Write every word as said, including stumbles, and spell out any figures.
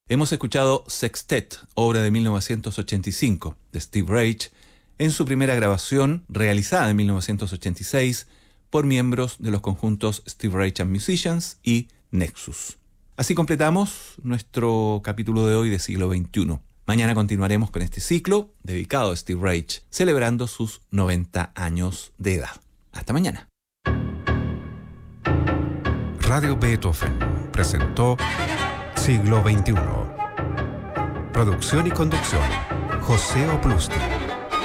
Hemos escuchado Sextet, obra de mil novecientos ochenta y cinco, de Steve Reich, en su primera grabación, realizada en mil novecientos ochenta y seis, por miembros de los conjuntos Steve Reich and Musicians y Nexus. Así completamos nuestro capítulo de hoy de siglo veintiuno. Mañana continuaremos con este ciclo dedicado a Steve Reich, celebrando sus noventa años de edad. Hasta mañana. Radio Beethoven presentó Siglo veintiuno. Producción y conducción, José Oplusti.